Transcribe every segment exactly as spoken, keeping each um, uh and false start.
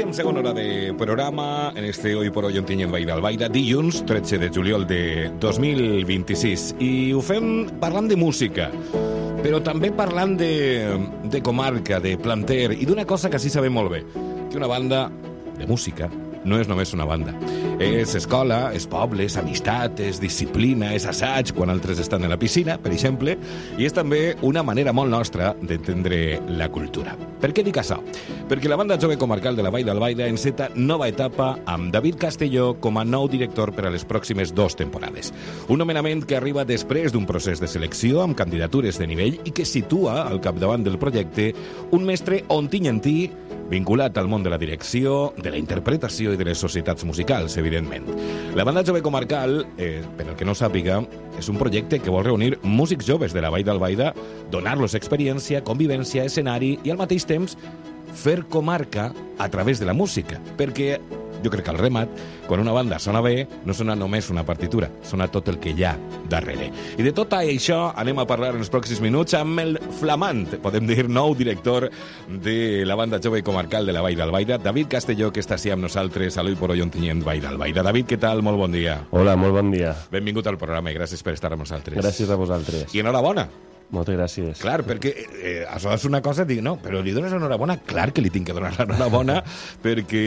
Iniciem segona hora de programa en este Hoy por Hoy Ontinyent Vall d'Albaida, dilluns tretze de juliol de dos mil vint-i-sis. I ho fem parlant de música, però també parlant de, de comarca, de planter i d'una cosa que sí sabem molt bé, que una banda de música no és només una banda. És escola, és poble, és amistat, és disciplina, és assaig quan altres estan a la piscina, per exemple, i és també una manera molt nostra d'entendre la cultura. Per què dic això? Perquè la banda jove comarcal de la Vall d'Albaida enceta nova etapa amb David Castelló com a nou director per a les pròximes dues temporades. Un nomenament que arriba després d'un procés de selecció amb candidatures de nivell i que situa al capdavant del projecte un mestre ontinyentí vinculat al món de la direcció, de la interpretació i de les societats musicals, evidentment. La banda jove comarcal, eh, per al que no sàpiga, és un projecte que vol reunir músics joves de la Vall d'Albaida, donar-los experiència, convivència, escenari i al mateix temps fer comarca a través de la música, perquè jo crec que al remat, quan una banda sona bé, no sona només una partitura, sona tot el que hi ha darrere. I de tot això anem a parlar en els pròxims minuts amb el flamant, podem dir, nou director de la banda jove comarcal de la Vall d'Albaida, David Castelló, que està així amb nosaltres a l'Hoy por Hoy Ontinyent Vall d'Albaida. David, què tal? Molt bon dia. Hola, molt bon dia. Benvingut al programa i gràcies per estar amb nosaltres. Gràcies a vosaltres. I enhorabona. Moltes gràcies. Clar, perquè eh, això és una cosa, dic, no, però li dones enhorabona? Clar que li tinc que donar l'enhorabona, perquè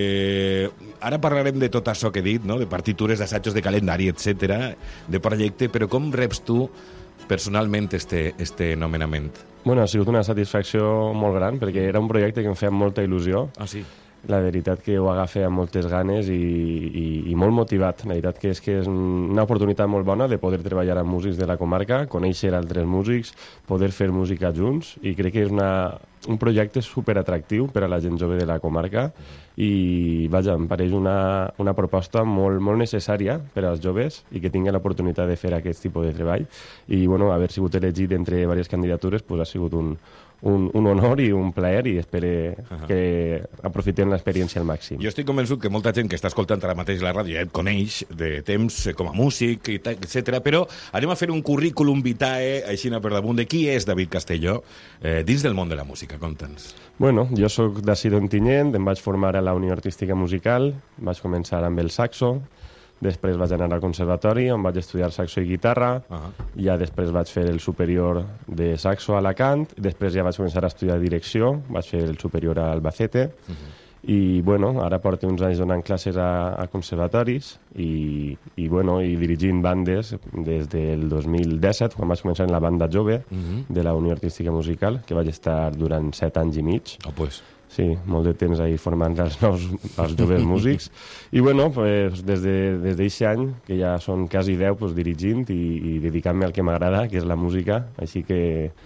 ara parlarem de tot això que he dit, no? De partitures, d'assajos, de calendari, etcètera, de projecte, però com reps tu personalment este, este nomenament? Bueno, ha sigut una satisfacció molt gran, perquè era un projecte que em feia molta il·lusió. Ah, sí? La veritat que ho agafé amb moltes ganes i, i, i molt motivat. La veritat que és que és una oportunitat molt bona de poder treballar amb músics de la comarca, conèixer altres músics, poder fer música junts, i crec que és una, un projecte superatractiu per a la gent jove de la comarca i, vaja, em pareix una, una proposta molt, molt necessària per als joves i que tinguin l'oportunitat de fer aquest tipus de treball. I, bueno, haver sigut elegit entre diverses candidatures pues, ha sigut un, Un, un honor i un plaer i espero uh-huh. que aprofitem l'experiència al màxim. Jo estic convençut que molta gent que està escoltant ara mateix la ràdio ja et coneix de temps com a músic, etcètera. Però anem a fer un currículum vitae així per damunt de qui és David Castelló eh, dins del món de la música. Conta'ns. Bueno, jo sóc d'ací d'Ontinyent, em vaig formar a la Unió Artística Musical, vaig començar amb el saxo, després vaig anar al conservatori on vaig estudiar saxo i guitarra, uh-huh. ja després vaig fer el superior de saxo a Alacant, després ja vaig començar a estudiar direcció, vaig fer el superior a Albacete, uh-huh. i bueno, ara porto uns anys donant classes a, a conservatoris i, i, bueno, i dirigint bandes des del dos mil disset, quan vaig començar en la banda jove uh-huh. de la Unió Artística Musical, que vaig estar durant set anys i mig. Oh, pues... Sí, molt de temps ahí formant els nous, els joves músics. I bueno, pues, des d'aquest de, any, que ja són quasi deu, pues, dirigint i, i dedicant-me al que m'agrada, que és la música. Així que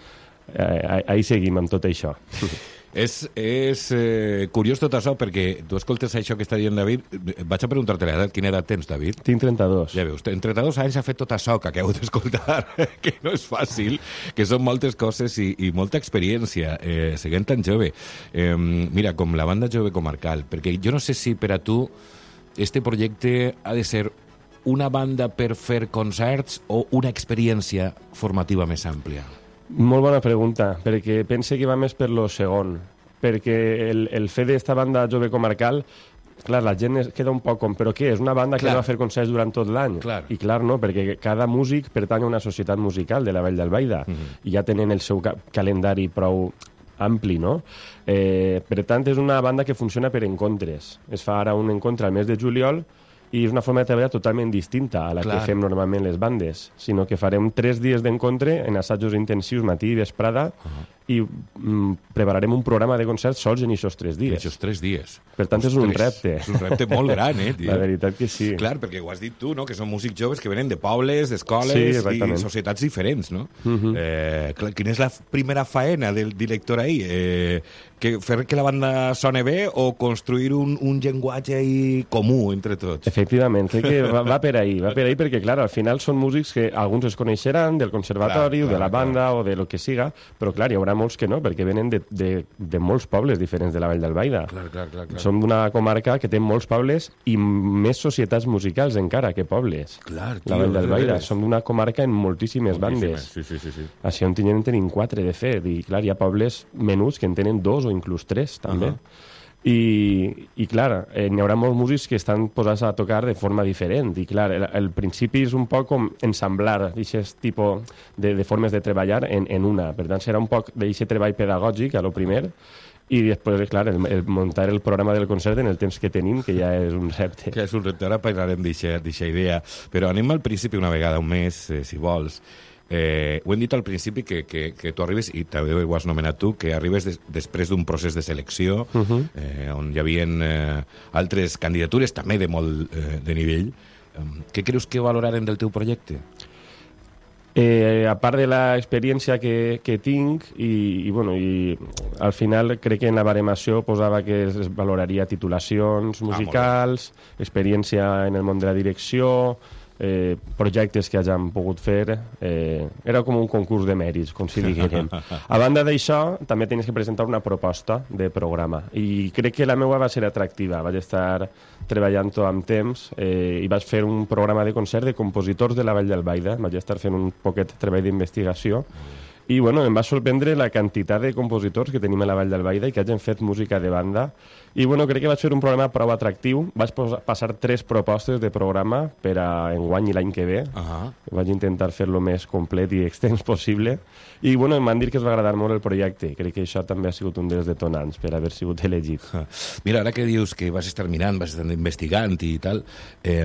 eh, ahí seguim amb tot això. És, és eh, curiós tot això, perquè tu escoltes això que està dient David. Vaig a preguntar-te l'edat. Quina edat tens, David? Tinc trenta-dos. Ja veus, en trenta-dos anys ha fet tot això que acabo d'escoltar, que no és fàcil, que són moltes coses i, i molta experiència, eh, seguint tan jove. Eh, mira, com la banda jove comarcal, perquè jo no sé si per a tu este projecte ha de ser una banda per fer concerts o una experiència formativa més àmplia. Molt bona pregunta, perquè pense que va més per lo segon, perquè el, el fet d'esta banda jove comarcal, clar, la gent es queda un poc com, però què, és una banda clar. Que va fer concerts durant tot l'any? Clar. I clar, no, perquè cada músic pertany a una societat musical de la Vall d'Albaida, uh-huh. i ja tenen el seu ca- calendari prou ampli, no? Eh, per tant, és una banda que funciona per encontres. Es fa ara un encontre al mes de juliol, i és una forma de treballar totalment distinta a la Clar. Que fem normalment les bandes, sinó que farem tres dies d'encontre en assajos intensius matí i vesprada uh-huh. i mm, prepararem un programa de concerts sols en aquests tres dies. En aquests tres dies. Per tant, Ostres, és un repte. És un repte molt gran, eh, tio? La veritat que sí. Clar, perquè ho has dit tu, no?, que són músics joves que venen de pobles, d'escoles sí, i societats diferents, no? Uh-huh. Eh, clar, quina és la primera faena del director ahí? Eh, que fer que la banda sone bé o construir un, un llenguatge ahí comú entre tots? Efectivament, crec que va, va per ahí, va per ahí perquè, clar, al final són músics que alguns es coneixeran del conservatori clar, o de la banda clar. O de lo que siga, però, clar, hi haurà molts que no, perquè venen de, de, de molts pobles diferents de la Vall d'Albaida. Clar, clar, clar, clar. Som d'una comarca que té molts pobles i més societats musicals encara que pobles. Clar, tio, la Vall d'Albaida. Som d'una comarca en moltíssimes, moltíssimes bandes. Sí, sí, sí, sí. Així Ontinyent en tenim quatre, de fet, i, clar, hi ha pobles menuts que en tenen dos o inclús tres, també. Uh-huh. I, i clar, eh, n'hi haurà molts músics que estan posats a tocar de forma diferent i clar, el, el principi és un poc com ensamblar aquest tipus de, de formes de treballar en, en una, per tant serà un poc d'aquest treball pedagògic a lo primer i després, clar, el, el muntar el programa del concert en el temps que tenim, que ja és un repte. Que és un repte, ara parlarem d'aquesta idea, però anem al principi una vegada, un mes, eh, si vols. Eh, ho hem dit al principi que, que, que tu arribes, i també ho has nomenat tu, que arribes des, després d'un procés de selecció uh -huh. eh, on hi havia eh, altres candidatures també de molt eh, de nivell. Eh, què creus que valoraren del teu projecte? Eh, a part de l'experiència que, que tinc i, i, bueno, i al final crec que en la baremació posava que es valoraria titulacions musicals, ah, experiència en el món de la direcció, eh, projectes que hagin pogut fer. Eh, era com un concurs de mèrits, com si diguérem. A banda d'això, també tenies que presentar una proposta de programa i crec que la meva va ser atractiva. Vaig estar treballant-ho amb temps eh, i vaig fer un programa de concert de compositors de la Vall d'Albaida. Vaig estar fent un poquet de treball d'investigació i bueno, em va sorprendre la quantitat de compositors que tenim a la Vall d'Albaida i que hagin fet música de banda. I bueno, crec que vaig fer un programa prou atractiu. Vaig passar tres propostes de programa per a enguany i l'any que ve. Uh -huh. Vaig intentar fer-lo més complet i extens possible. I bueno, em van dir que es va agradar molt el projecte. Crec que això també ha sigut un dels detonants per haver sigut elegit. Mira, ara que dius que vas estar mirant, vas estar investigant i tal, eh,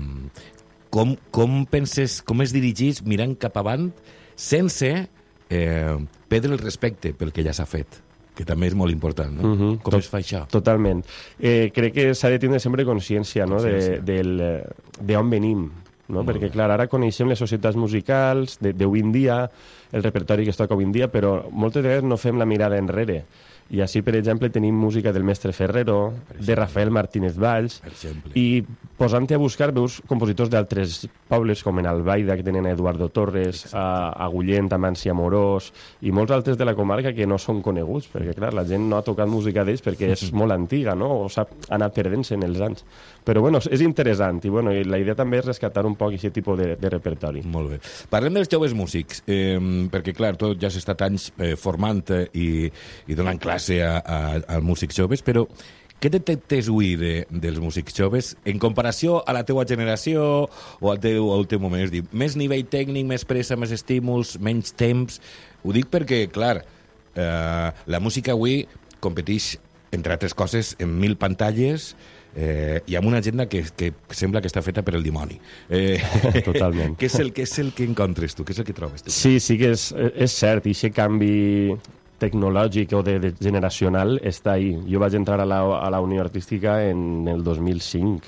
com, com penses, com es dirigís mirant cap avant sense eh, perdre el respecte pel que ja s'ha fet, que també és molt important, no? Uh-huh. Com Tot, es fa això? Totalment. Eh, crec que s'ha de tindre sempre consciència, no? Consciència. de, d'on venim, no? Perquè, clar, ara coneixem les societats musicals d'avui en dia, el repertori que es toca avui en dia, però moltes vegades no fem la mirada enrere. I així, per exemple, tenim música del mestre Ferrero, de Rafael Martínez Valls, i posant-te a buscar veus compositors d'altres pobles, com en Albaida, que tenen a Eduardo Torres, a, a Agullent, a Mansi Amorós, i molts altres de la comarca que no són coneguts, perquè, clar, la gent no ha tocat música d'ells perquè és molt antiga, no? O s'ha anat perdent-se en els anys. Però, bueno, és interessant, i, bueno, i la idea també és rescatar un poc aquest tipus de, de repertori. Molt bé. Parlem dels joves músics, eh, perquè, clar, tu ja has estat anys eh, formant i, i donant classe A, a, als músics joves, però què detectes avui de, dels músics joves en comparació a la teua generació o al teu, al teu moment? És dir, més nivell tècnic, més pressa, més estímuls, menys temps? Ho dic perquè, clar, eh, la música avui competeix, entre altres coses, en mil pantalles eh, i amb una agenda que, que sembla que està feta per el dimoni. Eh, Totalment. Què és el, què és el que encontres tu? Què és el que trobes tu? Sí, sí que és, és cert, i aquest canvi tecnològic o de, de generacional està ahí. Jo vaig entrar a la, a la Unió Artística en el dos mil cinc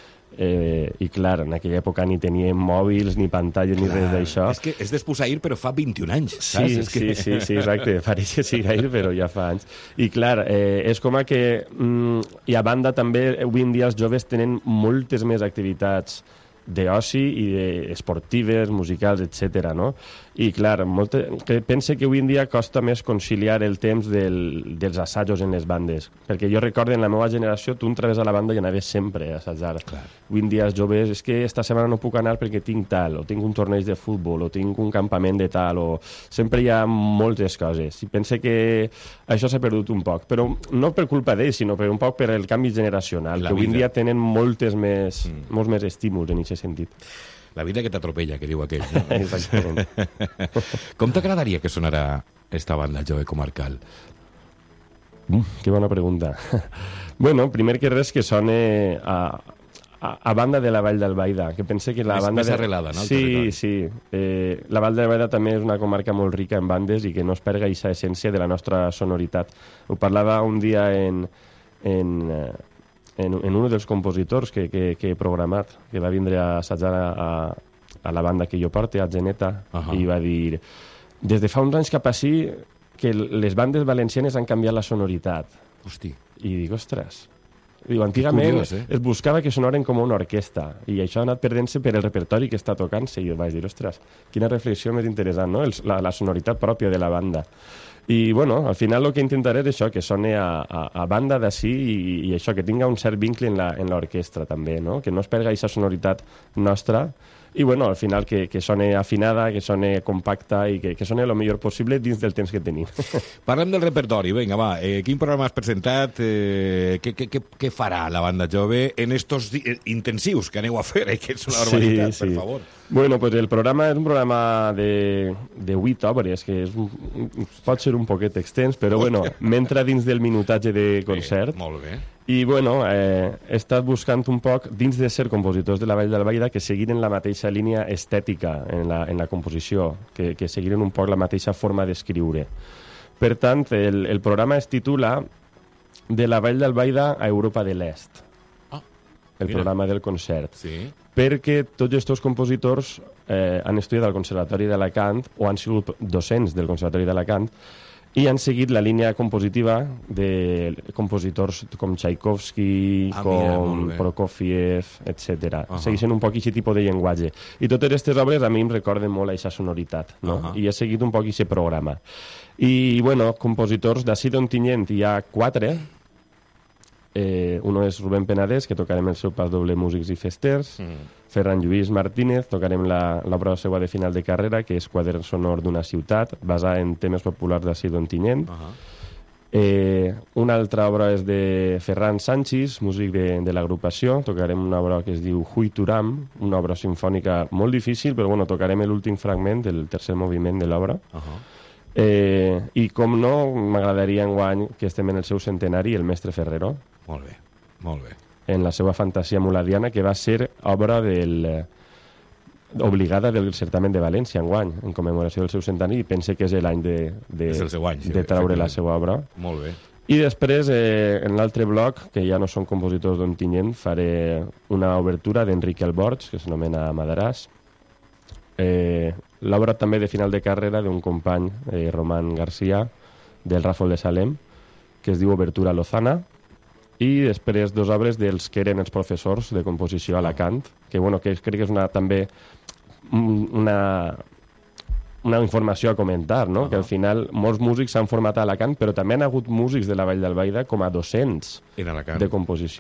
eh, i clar, en aquella època ni teníem mòbils, ni pantalles, clar, ni res d'això. És que és d'Espussair, però fa vint-i-un anys, sí, saps? És sí, que... sí, sí, exacte. Pareix que sigui gaire, però ja fa anys. I clar, eh, és com a que... Mm, i a banda també, avui en dia els joves tenen moltes més activitats d'oci i de esportives, musicals, etcètera, no? I, clar, molta, que pense que avui en dia costa més conciliar el temps del, dels assajos en les bandes. Perquè jo recordo, en la meva generació, tu entraves a la banda i anaves sempre a assajar. Clar. Avui en dia els joves, és que esta setmana no puc anar perquè tinc tal, o tinc un torneig de futbol, o tinc un campament de tal, o... Sempre hi ha moltes coses. I pense que això s'ha perdut un poc. Però no per culpa d'ells, sinó per un poc per el canvi generacional, la que avui vida. En dia tenen moltes més, mm. molts més estímuls en aquest sentit. La vida que t'atropella, que diu aquell. No? Exactament. Com t'agradaria que sonarà esta banda jove comarcal? Uh, que bona pregunta. Bueno, primer que res que sone a, a, a banda de la Vall d'Albaida, que pense que la més, banda... Més arrelada, no? Sí, sí. Eh, la Vall d'Albaida també és una comarca molt rica en bandes i que no es perga aquesta essència de la nostra sonoritat. Ho parlava un dia en... en eh, En, en un dels compositors que, que, que he programat, que va vindre a assajar a, a la banda que jo porte, a Geneta, uh-huh. i va dir, des de fa uns anys cap així, que les bandes valencianes han canviat la sonoritat. Hosti. I dic, ostres... Diu, antigament curiós, eh? Es buscava que sonoren com una orquestra i això ha anat perdent-se per el repertori que està tocant-se i jo vaig dir, ostres, quina reflexió més interessant, no? El, la, la sonoritat pròpia de la banda. I, bueno, al final el que intentaré és això, que soni a, a, a banda d'ací i, i això, que tinga un cert vincle en la, en l'orquestra també, no? Que no es perga aquesta sonoritat nostra i, bueno, al final que, que soni afinada, que soni compacta i que, que soni el millor possible dins del temps que tenim. Parlem del repertori, vinga, va. Eh, quin programa has presentat? Eh, què, què, què, què farà la banda jove en estos intensius que aneu a fer? Eh? Que és una barbaritat, sí, sí. Per favor. Bueno, pues el programa és un programa de, de vuit obres, que és un, pot ser un poquet extens, però bueno, m'entra dins del minutatge de concert. Bé, molt bé. I bueno, eh, he estat buscant un poc, dins de ser compositors de la Vall d'Albaida, que seguiren la mateixa línia estètica en la, en la composició, que, que seguiren un poc la mateixa forma d'escriure. Per tant, el, el programa es titula De la Vall d'Albaida a Europa de l'Est. Ah, el mira. Programa del concert. Sí. Perquè tots aquests compositors eh, han estudiat al Conservatori d'Alacant o han sigut docents del Conservatori d'Alacant i han seguit la línia compositiva de compositors com Tchaikovsky, ah, com mira, Prokofiev, etcètera. Uh -huh. Segueixen un poc aquest tipus de llenguatge. I totes aquestes obres a mi em recorden molt aquesta sonoritat, no? Uh -huh. I he seguit un poc aquest programa. I, bueno, compositors d'ací d'Ontinyent hi ha quatre. Eh, uno és Rubén Penedès, que tocarem el seu pas doble Músics i Festers. Mm. Ferran Lluís Martínez, tocarem l'obra seva de final de carrera, que és Quadern sonor d'una ciutat, basada en temes populars d'ací d'Ontinyent. Uh -huh. eh, una altra obra és de Ferran Sanchis, músic de, de l'agrupació. Tocarem una obra que es diu Hui Turam, una obra sinfònica molt difícil, però bueno, tocarem l'últim fragment del tercer moviment de l'obra. Uh -huh. eh, I, com no, m'agradaria enguany que estem en el seu centenari, el mestre Ferrero. Molt bé, molt bé. En la seva fantasia muladiana, que va ser obra del, eh, obligada del certamen de València enguany, en commemoració del seu centenari, i pense que és l'any de, de, és el seu any, sí, de traure la seva obra. Molt bé. I després, eh, en l'altre bloc, que ja no són compositors d'Ontinyent, faré una obertura d'Enrique Alborch, que s'anomena Madaràs. Eh, L'obra també de final de carrera d'un company, eh, Román García, del Ràfol de Salem, que es diu Obertura Lozana. I després dos obres dels que eren els professors de composició a Alacant, que, bueno, que crec que és una, també una, una informació a comentar, no? Uh -huh. Que al final molts músics s'han format a Alacant, però també han hagut músics de la Vall d'Albaida com a docents de composició.